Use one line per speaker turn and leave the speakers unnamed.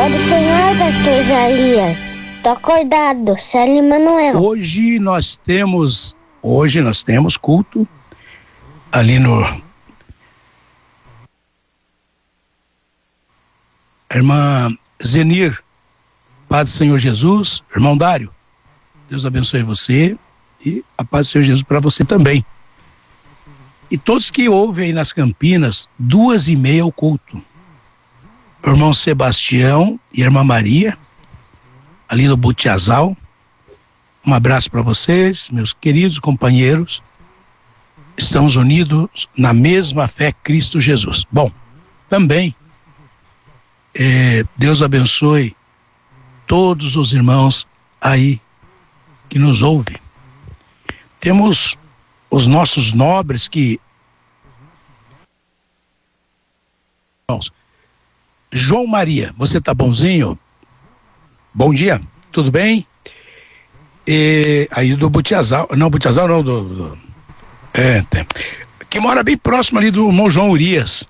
Pode sonhar, pastor Isaías. Tô acordado, Célio Manuel.
Hoje nós temos culto ali no... Irmã Zenir, paz do Senhor Jesus. Irmão Dário, Deus abençoe você e a paz do Senhor Jesus para você também. E todos que ouvem aí nas Campinas, 2h30 o culto. Irmão Sebastião e irmã Maria, ali no Butiazal. Um abraço para vocês, meus queridos companheiros. Estamos unidos na mesma fé, Cristo Jesus. Bom, também Deus abençoe todos os irmãos aí que nos ouvem. Temos os nossos nobres que... João Maria, você tá bonzinho? Bom dia, tudo bem? Aí do Butiazal, que mora bem próximo ali do irmão João Urias.